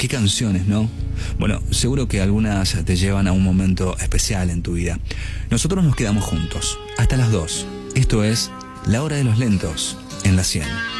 qué canciones, ¿no? Bueno, seguro que algunas te llevan a un momento especial en tu vida. Nosotros nos quedamos juntos hasta las 2. Esto es La Hora de los Lentos en la 100.